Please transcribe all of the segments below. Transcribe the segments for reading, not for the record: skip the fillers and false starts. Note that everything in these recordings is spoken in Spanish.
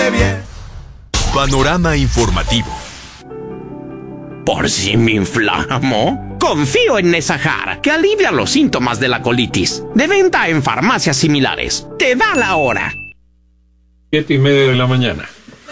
huele bien. Panorama informativo. ¿Por si me inflamo? Confío en Nesahar, que alivia los síntomas de la colitis. De venta en farmacias similares. Te da la hora. 7:30 de la mañana.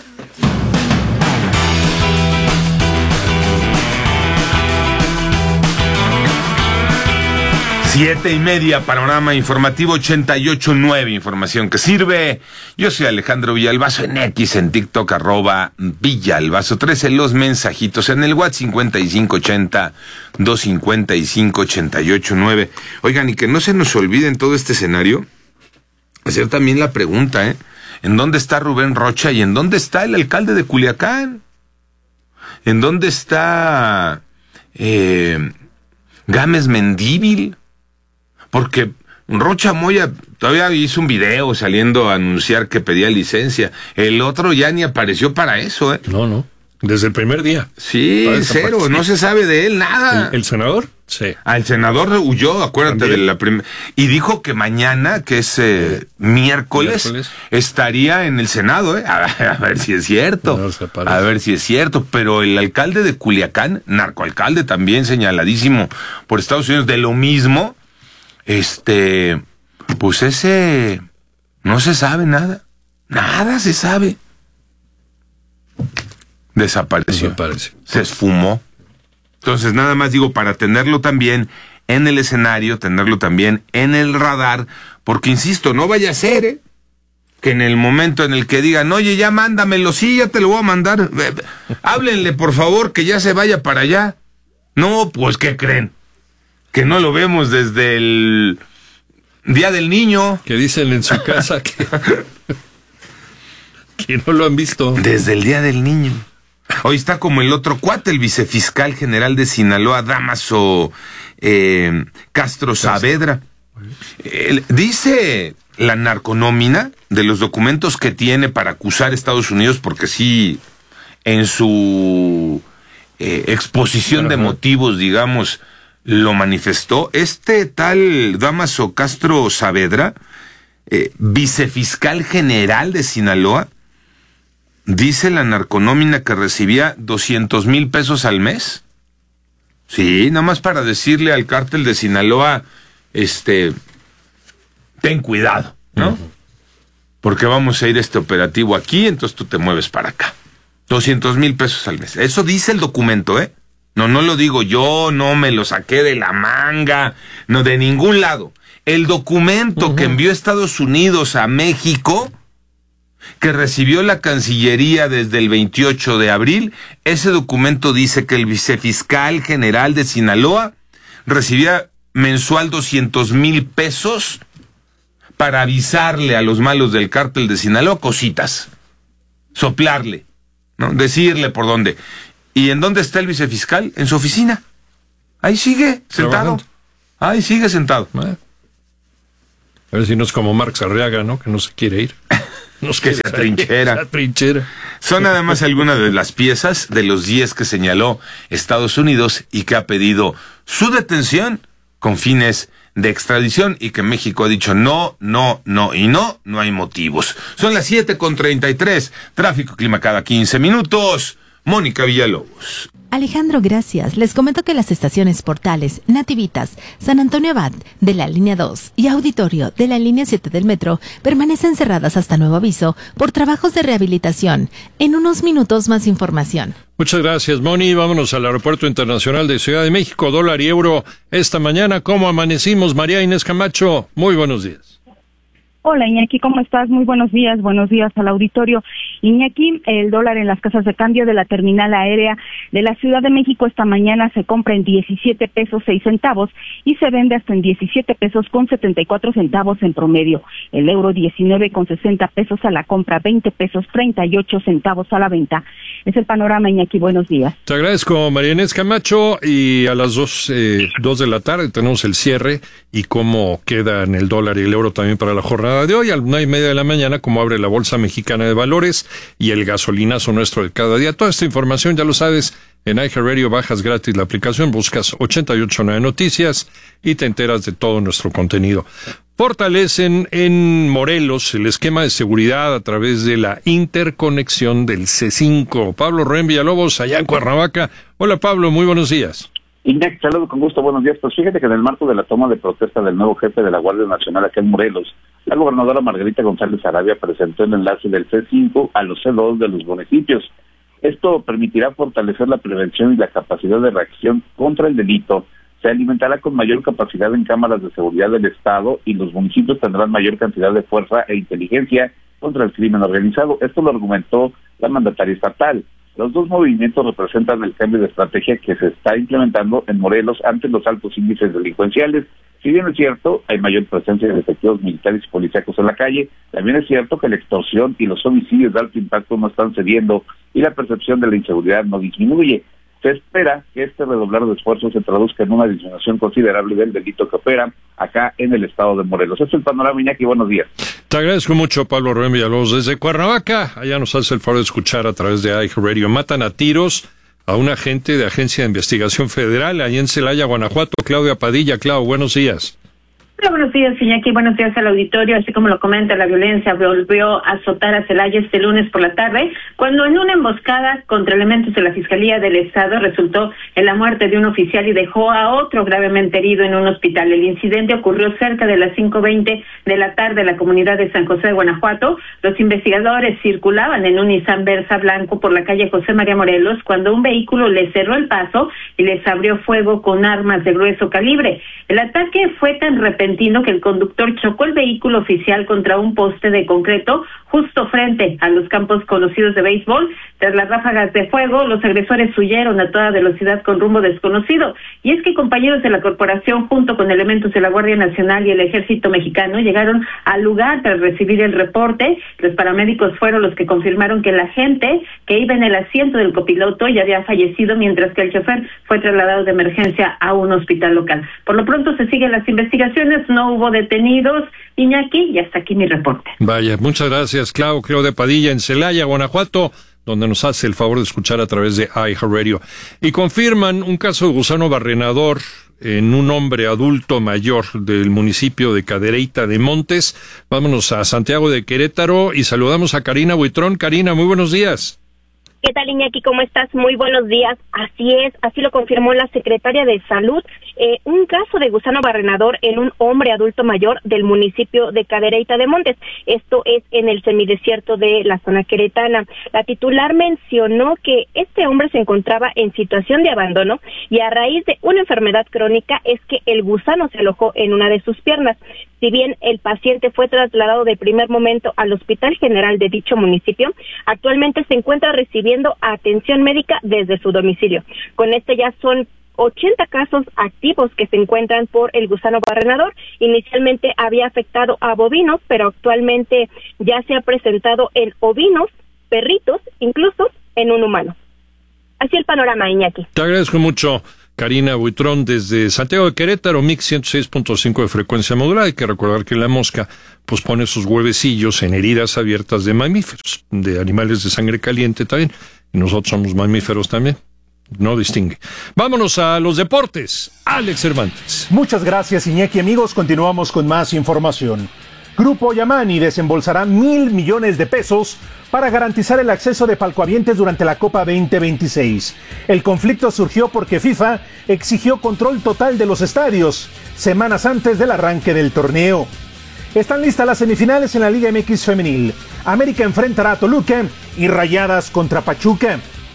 Siete y media, panorama informativo 88.9, información que sirve. Yo soy Alejandro Villalbazo en X, en TikTok, @Villalbazo 13, los mensajitos en el WhatsApp 5580-255-88.9. Oigan, y que no se nos olvide en todo este escenario, hacer también la pregunta, ¿en dónde está Rubén Rocha y en dónde está el alcalde de Culiacán? ¿En dónde está Gámez Mendívil? Porque Rocha Moya todavía hizo un video saliendo a anunciar que pedía licencia. El otro ya ni apareció para eso, No, desde el primer día. Sí, cero, no se sabe de él nada. ¿El senador? Sí. El senador huyó, acuérdate también de la primera. Y dijo que mañana, que es miércoles, estaría en el Senado, a ver si es cierto. A ver si es cierto. Pero el alcalde de Culiacán, narcoalcalde también señaladísimo por Estados Unidos de lo mismo, pues ese no se sabe nada. Nada se sabe. Desapareció. Se esfumó. Entonces, nada más digo, para tenerlo también en el escenario, tenerlo también en el radar, porque insisto, no vaya a ser, que en el momento en el que digan, oye, ya mándamelo, sí, ya te lo voy a mandar, háblenle por favor que ya se vaya para allá. No, pues, ¿qué creen? Que no lo vemos desde el Día del Niño. Que dicen en su casa que no lo han visto. Desde el Día del Niño. Hoy está como el otro cuate, el vicefiscal general de Sinaloa, Dámaso Castro Saavedra. Dice la narconómina de los documentos que tiene para acusar a Estados Unidos, porque sí, en su exposición de motivos, digamos, lo manifestó. Este tal Dámaso Castro Saavedra, vicefiscal general de Sinaloa, dice la narconómina que recibía 200,000 pesos al mes. Sí, nada más para decirle al cártel de Sinaloa, ten cuidado, ¿no? Porque vamos a ir a este operativo aquí, entonces tú te mueves para acá. 200,000 pesos al mes. Eso dice el documento, No lo digo yo, no me lo saqué de la manga, no de ningún lado. El documento que envió Estados Unidos a México, que recibió la Cancillería desde el 28 de abril, ese documento dice que el vicefiscal general de Sinaloa recibía mensual 200,000 pesos para avisarle a los malos del cártel de Sinaloa cositas, soplarle, ¿no? Decirle por dónde. ¿Y en dónde está el vicefiscal? En su oficina. Ahí sigue, sentado. Ahí sigue sentado. A ver si no es como Marx Arriaga, ¿no? Que no se quiere ir. Que se atrinchera. Son nada más algunas de las piezas de los 10 que señaló Estados Unidos y que ha pedido su detención con fines de extradición y que México ha dicho no hay motivos. Son las 7:33. Tráfico, clima cada 15 minutos. Mónica Villalobos. Alejandro, gracias. Les comento que las estaciones Portales, Nativitas, San Antonio Abad de la línea 2 y Auditorio de la línea 7 del metro permanecen cerradas hasta nuevo aviso por trabajos de rehabilitación. En unos minutos más información. Muchas gracias, Moni. Vámonos al Aeropuerto Internacional de Ciudad de México, dólar y euro. Esta mañana, ¿cómo amanecimos? María Inés Camacho, muy buenos días. Hola, Iñaki, ¿cómo estás? Muy buenos días al auditorio. Iñaki, el dólar en las casas de cambio de la terminal aérea de la Ciudad de México esta mañana se compra en 17 pesos 6 centavos y se vende hasta en 17 pesos con 74 centavos en promedio. El euro 19 con 60 pesos a la compra, 20 pesos 38 centavos a la venta. Es el panorama, Iñaki, buenos días. Te agradezco, María Inés Camacho, y a las 2 de la tarde tenemos el cierre y cómo quedan el dólar y el euro también para la jornada de hoy, a la 1:30 de la mañana, como abre la Bolsa Mexicana de Valores y el gasolinazo nuestro de cada día. Toda esta información, ya lo sabes, en iHeartRadio bajas gratis la aplicación, buscas 889 Noticias y te enteras de todo nuestro contenido. fortalecen en Morelos el esquema de seguridad a través de la interconexión del C5. Pablo Rubén Villalobos, allá en Cuernavaca. Hola Pablo, muy buenos días. Iñaki, saludo con gusto, buenos días. Pues fíjate que en el marco de la toma de protesta del nuevo jefe de la Guardia Nacional acá en Morelos, la gobernadora Margarita González Arabia presentó el enlace del C5 a los C2 de los municipios. Esto permitirá fortalecer la prevención y la capacidad de reacción contra el delito. Se alimentará con mayor capacidad en cámaras de seguridad del Estado y los municipios tendrán mayor cantidad de fuerza e inteligencia contra el crimen organizado. Esto lo argumentó la mandataria estatal. Los dos movimientos representan el cambio de estrategia que se está implementando en Morelos ante los altos índices delincuenciales. Si bien es cierto, hay mayor presencia de efectivos militares y policíacos en la calle, también es cierto que la extorsión y los homicidios de alto impacto no están cediendo y la percepción de la inseguridad no disminuye. Se espera que este redoblar de esfuerzos se traduzca en una disminución considerable del delito que opera acá en el estado de Morelos. Este es el panorama, Iñaki, buenos días. Te agradezco mucho, Pablo Rubén Villalobos. Desde Cuernavaca, allá nos hace el favor de escuchar a través de iHeartRadio. Matan a tiros a un agente de Agencia de Investigación Federal, allá en Celaya, Guanajuato. Claudia Padilla. Clau, buenos días. Hola, buenos días, Iñaki. Buenos días al auditorio. Así como lo comenta, la violencia volvió a azotar a Celaya este lunes por la tarde, cuando en una emboscada contra elementos de la Fiscalía del Estado resultó en la muerte de un oficial y dejó a otro gravemente herido en un hospital. El incidente ocurrió cerca de las 5:20 de la tarde en la comunidad de San José de Guanajuato. Los investigadores circulaban en un Nissan Versa blanco por la calle José María Morelos cuando un vehículo les cerró el paso y les abrió fuego con armas de grueso calibre. El ataque fue tan repentino que el conductor chocó el vehículo oficial contra un poste de concreto justo frente a los campos conocidos de béisbol. Tras las ráfagas de fuego, los agresores huyeron a toda velocidad con rumbo desconocido. Y es que compañeros de la corporación, junto con elementos de la Guardia Nacional y el Ejército Mexicano, llegaron al lugar tras recibir el reporte. Los paramédicos fueron los que confirmaron que el agente que iba en el asiento del copiloto ya había fallecido, mientras que el chofer fue trasladado de emergencia a un hospital local. Por lo pronto se siguen las investigaciones, no hubo detenidos, Iñaki, y hasta aquí mi reporte. Vaya, muchas gracias, Clau de Padilla, en Celaya, Guanajuato, donde nos hace el favor de escuchar a través de iHeartRadio. Y confirman un caso de gusano barrenador en un hombre adulto mayor del municipio de Cadereyta de Montes. Vámonos a Santiago de Querétaro y saludamos a Karina Buitrón. Karina, muy buenos días. ¿Qué tal, Iñaki? ¿Cómo estás? Muy buenos días. Así es, así lo confirmó la secretaria de Salud. Un caso de gusano barrenador en un hombre adulto mayor del municipio de Cadereyta de Montes. Esto es en el semidesierto de la zona queretana. La titular mencionó que este hombre se encontraba en situación de abandono y a raíz de una enfermedad crónica es que el gusano se alojó en una de sus piernas. Si bien el paciente fue trasladado de primer momento al Hospital General de dicho municipio, actualmente se encuentra recibiendo atención médica desde su domicilio. Con este ya son 80 casos activos que se encuentran por el gusano barrenador. Inicialmente había afectado a bovinos, pero actualmente ya se ha presentado en ovinos, perritos, incluso en un humano. Así el panorama, Iñaki. Te agradezco mucho, Karina Buitrón, desde Santiago de Querétaro, Mix 106.5 de frecuencia modulada. Hay que recordar que la mosca pues pone sus huevecillos en heridas abiertas de mamíferos, de animales de sangre caliente también. Y nosotros somos mamíferos también. No distingue. Vámonos a los deportes. Alex Cervantes. Muchas gracias, Iñaki. Amigos, continuamos con más información. Grupo Yamani desembolsará 1,000 millones de pesos para garantizar el acceso de palcohabientes durante la Copa 2026. El conflicto surgió porque FIFA exigió control total de los estadios semanas antes del arranque del torneo. Están listas las semifinales en la Liga MX Femenil. América enfrentará a Toluca y Rayadas contra Pachuca.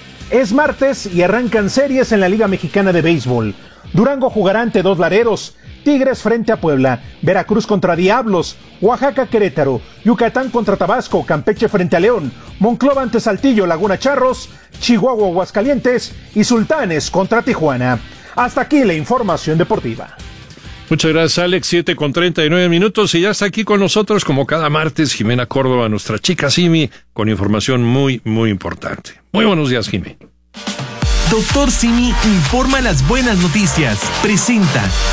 Es martes y arrancan series en la Liga Mexicana de Béisbol. Durango jugará ante Dos Lareros, Tigres frente a Puebla, Veracruz contra Diablos, Oaxaca Querétaro, Yucatán contra Tabasco, Campeche frente a León, Monclova ante Saltillo, Laguna Charros, Chihuahua Aguascalientes y Sultanes contra Tijuana. Hasta aquí la información deportiva. Muchas gracias, Alex. 7:39 y ya está aquí con nosotros, como cada martes, Jimena Córdoba, nuestra chica Simi, con información muy, muy importante. Muy buenos días, Jimé. Doctor Simi informa las buenas noticias. Presenta.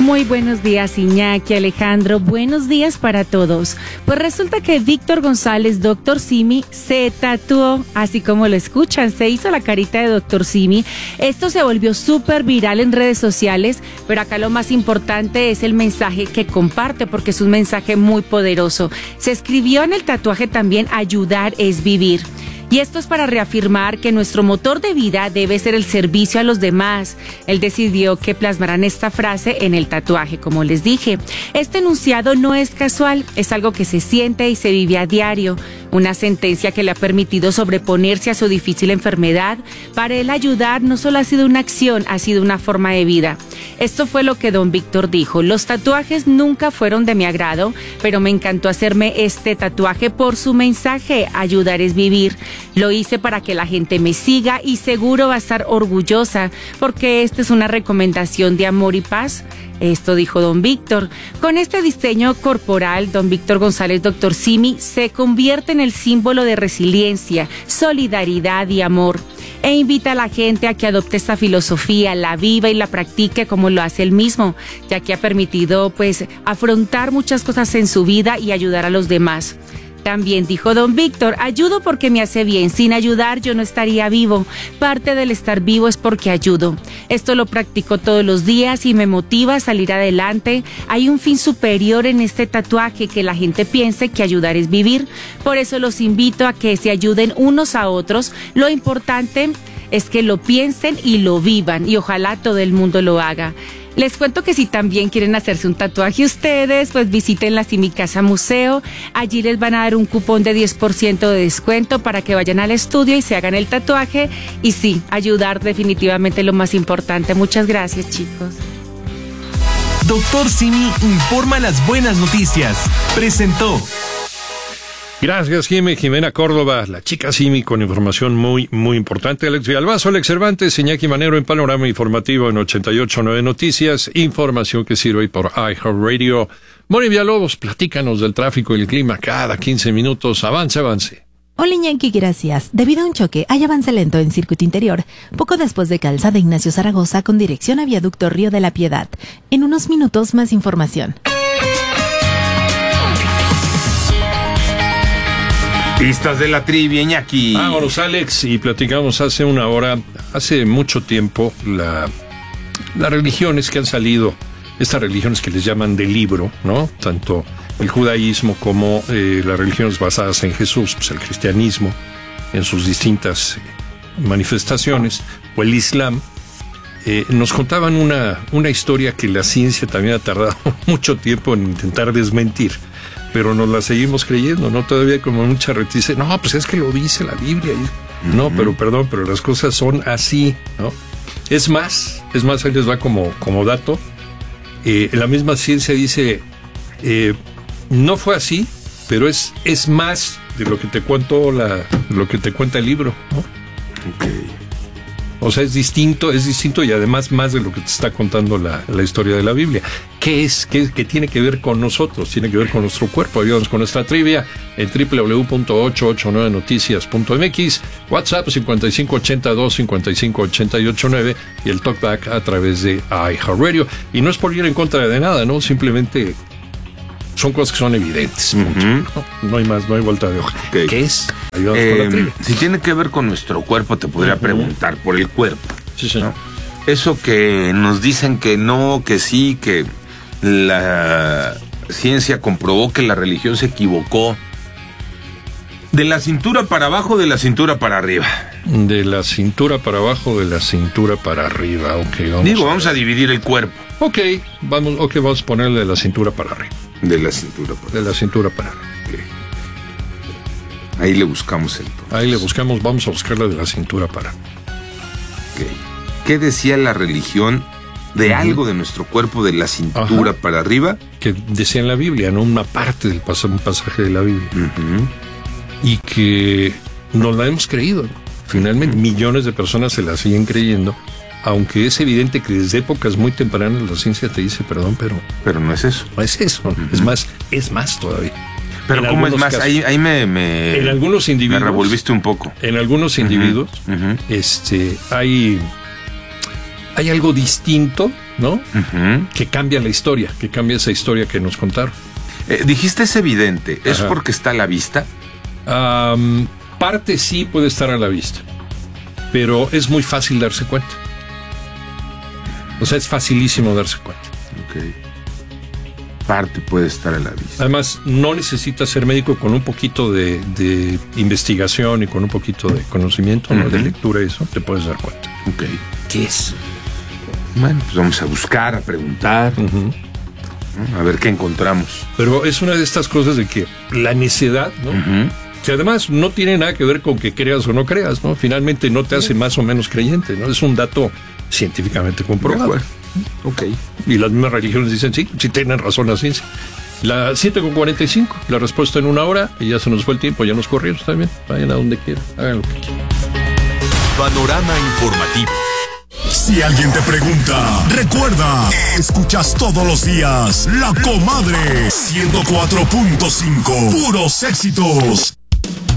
Muy buenos días, Iñaki, Alejandro. Buenos días para todos. Pues resulta que Víctor González, Dr. Simi, se tatuó, así como lo escuchan, se hizo la carita de Dr. Simi. Esto se volvió súper viral en redes sociales, pero acá lo más importante es el mensaje que comparte, porque es un mensaje muy poderoso. Se escribió en el tatuaje también: ayudar es vivir. Y esto es para reafirmar que nuestro motor de vida debe ser el servicio a los demás. Él decidió que plasmaran esta frase en el tatuaje, como les dije. Este enunciado no es casual, es algo que se siente y se vive a diario. Una sentencia que le ha permitido sobreponerse a su difícil enfermedad. Para él, ayudar no solo ha sido una acción, ha sido una forma de vida. Esto fue lo que don Víctor dijo: los tatuajes nunca fueron de mi agrado, pero me encantó hacerme este tatuaje por su mensaje: ayudar es vivir. Lo hice para que la gente me siga y seguro va a estar orgullosa, porque esta es una recomendación de amor y paz. Esto dijo don Víctor. Con este diseño corporal, don Víctor González, Dr. Simi, se convierte en el símbolo de resiliencia, solidaridad y amor. E invita a la gente a que adopte esta filosofía, la viva y la practique como lo hace él mismo, ya que ha permitido afrontar muchas cosas en su vida y ayudar a los demás. También dijo don Víctor: ayudo porque me hace bien, sin ayudar yo no estaría vivo. Parte del estar vivo es porque ayudo. Esto lo practico todos los días y me motiva a salir adelante. Hay un fin superior en este tatuaje: que la gente piense que ayudar es vivir. Por eso los invito a que se ayuden unos a otros. Lo importante es que lo piensen y lo vivan, y ojalá todo el mundo lo haga. Les cuento que si también quieren hacerse un tatuaje ustedes, pues visiten la Simi Casa Museo. Allí les van a dar un cupón de 10% de descuento para que vayan al estudio y se hagan el tatuaje. Y sí, ayudar definitivamente es lo más importante. Muchas gracias, chicos. Dr. Simi informa las buenas noticias. Presentó. Gracias, Jimena Córdoba, la chica Simi, con información muy, muy importante. Alex Villalbazo, Alex Cervantes, Iñaki Manero en Panorama Informativo en 88.9 Noticias. Información que sirve por iHeartRadio. Moni Villalobos, platícanos del tráfico y el clima cada 15 minutos. Avance. Hola, Iñaki, gracias. Debido a un choque, hay avance lento en circuito interior, poco después de Calzada Ignacio Zaragoza con dirección a Viaducto Río de la Piedad. En unos minutos, más información. Pistas de la trivia, Iñaki. Vámonos, Alex, y platicamos hace una hora, hace mucho tiempo, las religiones que han salido, estas religiones que les llaman de libro, ¿no? Tanto el judaísmo como las religiones basadas en Jesús, pues el cristianismo en sus distintas manifestaciones, o el islam, nos contaban una historia que la ciencia también ha tardado mucho tiempo en intentar desmentir. Pero nos la seguimos creyendo, ¿no? Todavía como mucha reticencia. No, pues es que lo dice la Biblia. No, pero las cosas son así, ¿no? Es más, ahí les va como dato. La misma ciencia dice, no fue así, pero es más de lo que te cuenta el libro, ¿no? Okay. O sea, es distinto y además más de lo que te está contando la historia de la Biblia. ¿Qué tiene que ver con nosotros? Tiene que ver con nuestro cuerpo. Ayúdanos con nuestra trivia en www.889noticias.mx, WhatsApp 5582-558889 y el Talkback a través de iHeartRadio. Y no es por ir en contra de nada, ¿no? Simplemente son cosas que son evidentes. No hay más, no hay vuelta de hoja. Okay. ¿Qué es? Ayúdanos con la trivia. Si tiene que ver con nuestro cuerpo, te podría preguntar por el cuerpo. Sí, señor. ¿No? Eso que nos dicen que no, que sí, que la ciencia comprobó que la religión se equivocó. ¿De la cintura para abajo o de la cintura para arriba? De la cintura para abajo, de la cintura para arriba. Okay, vamos a dividir el cuerpo. Vamos a ponerle de la cintura para arriba. De la cintura para arriba. De la cintura para arriba. Okay. Ahí le buscamos vamos a buscarla de la cintura para. Okay. ¿Qué decía la religión de algo de nuestro cuerpo de la cintura para arriba? Que decía en la Biblia, ¿no? Una parte del un pasaje de la Biblia. Y que nos la hemos creído, ¿no? Finalmente, millones de personas se la siguen creyendo, aunque es evidente que desde épocas muy tempranas la ciencia te dice, perdón, pero no es eso. No es eso, es más todavía. Pero ¿cómo es más? Casos, ahí me en algunos individuos, me revolviste un poco. En algunos individuos hay algo distinto ¿no? Que cambian la historia, que cambia esa historia que nos contaron. Dijiste es evidente, ¿es Ajá. porque está a la vista? Parte sí puede estar a la vista, pero es muy fácil darse cuenta. O sea, es facilísimo darse cuenta. Ok. Parte puede estar a la vista. Además, no necesitas ser médico, con un poquito de investigación y con un poquito de conocimiento, ¿no? De lectura y eso, te puedes dar cuenta. Ok. ¿Qué es? Bueno, pues vamos a buscar, a preguntar, a ver qué encontramos. Pero es una de estas cosas de que la necedad, ¿no? Que además no tiene nada que ver con que creas o no creas, ¿no? Finalmente no te hace más o menos creyente, ¿no? Es un dato científicamente comprobado. Ok. Y las mismas religiones dicen sí tienen razón la ciencia. La 7:45, la respuesta en 1 hora, y ya se nos fue el tiempo, ya nos corrieron, está bien, vayan a donde quieran, hagan lo que quieran. Panorama informativo. Si alguien te pregunta, recuerda, escuchas todos los días La Comadre 104.5, puros éxitos.